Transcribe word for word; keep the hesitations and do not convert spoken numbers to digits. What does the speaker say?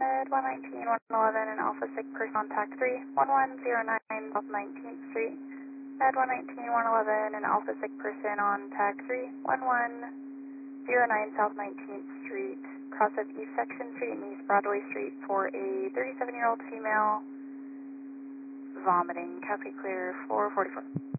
Ed one nineteen, one eleven, and Alpha Sick person on TAC three, one one zero nine South nineteenth Street. Ed one nineteen, one eleven, and Alpha Sick person on TAC three, one one zero nine South nineteenth Street. Cross of East Section Street and East Broadway Street for a thirty-seven-year-old female vomiting. Cafe clear, four forty-four.